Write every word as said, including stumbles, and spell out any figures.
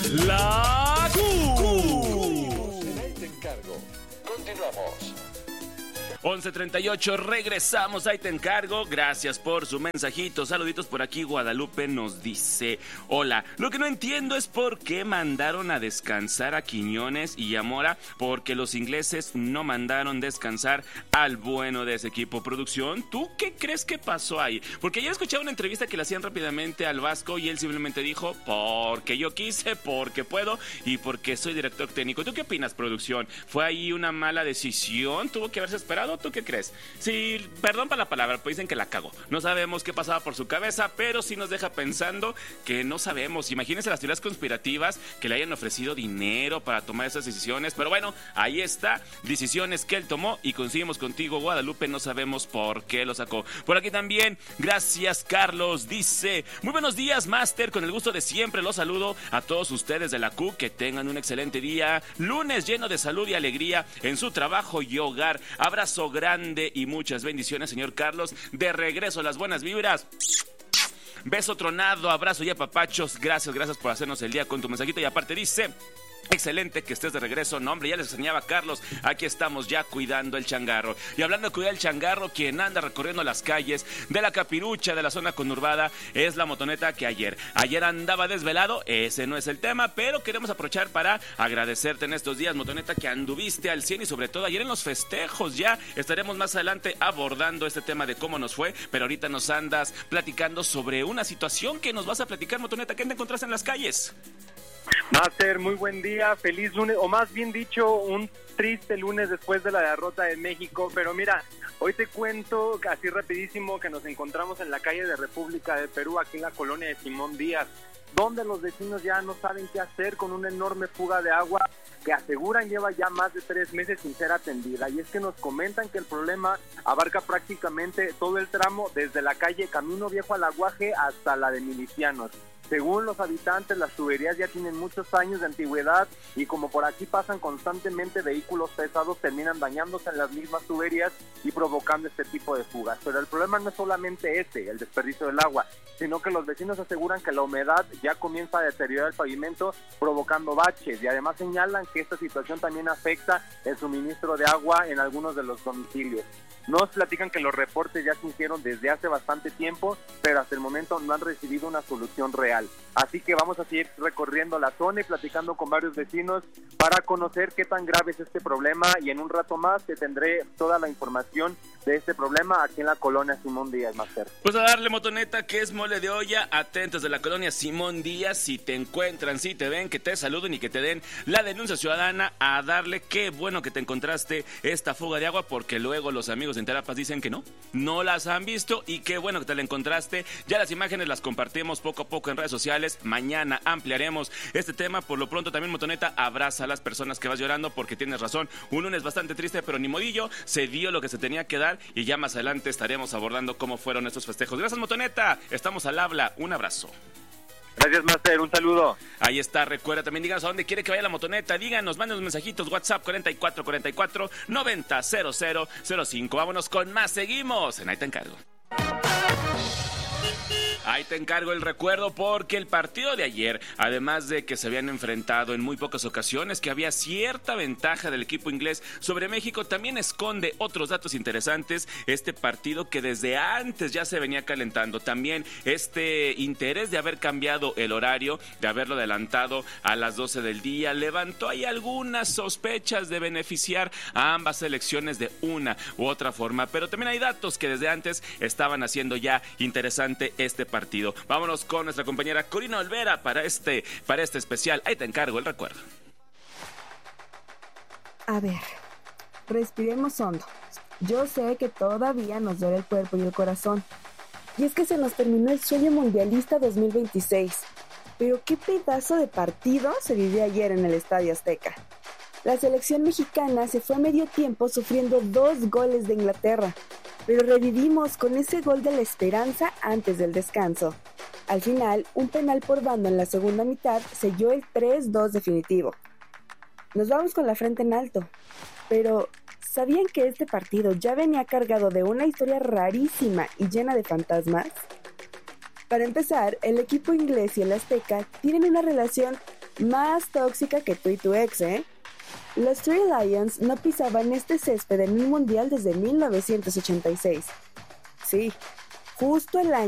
La Q. Ahí te encargo. Continuamos. once treinta y ocho, regresamos, ahí te encargo. Gracias por su mensajito. Saluditos por aquí. Guadalupe nos dice: hola, lo que no entiendo es por qué mandaron a descansar a Quiñones y a Mora, porque los ingleses no mandaron descansar al bueno de ese equipo. Producción, ¿tú qué crees que pasó ahí? Porque ayer escuchaba una entrevista que le hacían rápidamente al Vasco y él simplemente dijo: porque yo quise, porque puedo y porque soy director técnico. ¿Tú qué opinas, producción? ¿Fue ahí una mala decisión? ¿Tuvo que haberse esperado? ¿Tú qué crees? Sí, perdón por la palabra, pues dicen que la cagó. No sabemos qué pasaba por su cabeza, pero sí nos deja pensando que no sabemos. Imagínense las teorías conspirativas que le hayan ofrecido dinero para tomar esas decisiones. Pero bueno, ahí está, decisiones que él tomó y coincidimos contigo, Guadalupe, no sabemos por qué lo sacó. Por aquí también, gracias Carlos, dice: muy buenos días, Master, con el gusto de siempre los saludo a todos ustedes de la Q, que tengan un excelente día, lunes lleno de salud y alegría en su trabajo y hogar. Abrazo grande y muchas bendiciones, señor Carlos. De regreso, las buenas vibras. Beso tronado, abrazo y apapachos. Gracias, gracias por hacernos el día con tu mensajito. Y aparte dice: excelente que estés de regreso. No, hombre, ya les extrañaba, Carlos. Aquí estamos ya cuidando el changarro. Y hablando de cuidar el changarro, quien anda recorriendo las calles de la Capirucha, de la zona conurbada, es la motoneta que ayer. Ayer andaba desvelado, ese no es el tema, pero queremos aprovechar para agradecerte en estos días, motoneta, que anduviste al cien y sobre todo ayer en los festejos. Ya estaremos más adelante abordando este tema de cómo nos fue, pero ahorita nos andas platicando sobre una situación que nos vas a platicar, motoneta. ¿Qué te encontraste en las calles? Master, muy buen día, feliz lunes, o más bien dicho, un triste lunes después de la derrota de México. Pero mira, hoy te cuento así rapidísimo que nos encontramos en la calle de República de Perú, aquí en la colonia de Simón Díaz, donde los vecinos ya no saben qué hacer con una enorme fuga de agua que aseguran lleva ya más de tres meses sin ser atendida. Y es que nos comentan que el problema abarca prácticamente todo el tramo desde la calle Camino Viejo al Aguaje hasta la de Milicianos. Según los habitantes, las tuberías ya tienen muchos años de antigüedad y como por aquí pasan constantemente vehículos pesados, terminan dañándose en las mismas tuberías y provocando este tipo de fugas. Pero el problema no es solamente ese, el desperdicio del agua, sino que los vecinos aseguran que la humedad ya comienza a deteriorar el pavimento, provocando baches, y además señalan que esta situación también afecta el suministro de agua en algunos de los domicilios. Nos platican que los reportes ya se hicieron desde hace bastante tiempo, pero hasta el momento no han recibido una solución real. Así que vamos a seguir recorriendo la zona y platicando con varios vecinos para conocer qué tan grave es este problema, y en un rato más te tendré toda la información de este problema aquí en la colonia Simón Díaz, Master. Pues a darle, motoneta, que es mole de olla. Atentos de la colonia Simón Díaz, si te encuentran, si te ven, que te saluden y que te den la denuncia ciudadana. A darle, qué bueno que te encontraste esta fuga de agua, porque luego los amigos en Terapas dicen que no, no las han visto, y qué bueno que te la encontraste. Ya las imágenes las compartimos poco a poco en redes sociales. Mañana ampliaremos este tema. Por lo pronto también, motoneta, abraza a las personas que vas llorando, porque tienes razón, un lunes bastante triste, pero ni modillo, se dio lo que se tenía que dar, y ya más adelante estaremos abordando cómo fueron estos festejos. Gracias, motoneta, estamos al habla, un abrazo. Gracias, Master, un saludo. Ahí está, recuerda también, díganos a dónde quiere que vaya la motoneta, díganos, manden mensajitos, WhatsApp cuarenta y cuatro cuarenta y cuatro noventa cero cero cero cinco. Vámonos con más, seguimos en Ahí te encargo. Ahí te encargo el recuerdo, porque el partido de ayer, además de que se habían enfrentado en muy pocas ocasiones, que había cierta ventaja del equipo inglés sobre México, también esconde otros datos interesantes. Este partido que desde antes ya se venía calentando, también este interés de haber cambiado el horario, de haberlo adelantado a las doce del día, levantó ahí algunas sospechas de beneficiar a ambas selecciones de una u otra forma, pero también hay datos que desde antes estaban haciendo ya interesante este partido. Partido. Vámonos con nuestra compañera Corina Olvera para este, para este especial. Ahí te encargo el recuerdo. A ver, respiremos hondo. Yo sé que todavía nos duele el cuerpo y el corazón. Y es que se nos terminó el sueño mundialista dos mil veintiséis. Pero qué pedazo de partido se vivió ayer en el Estadio Azteca. La selección mexicana se fue a medio tiempo sufriendo dos goles de Inglaterra, pero revivimos con ese gol de la esperanza antes del descanso. Al final, un penal por bando en la segunda mitad selló el tres dos definitivo. Nos vamos con la frente en alto, pero ¿sabían que este partido ya venía cargado de una historia rarísima y llena de fantasmas? Para empezar, el equipo inglés y el Azteca tienen una relación Más tóxica que tú y tu ex, ¿eh? Los Three Lions no pisaban este césped en un mundial desde mil novecientos ochenta y seis. Sí, justo el año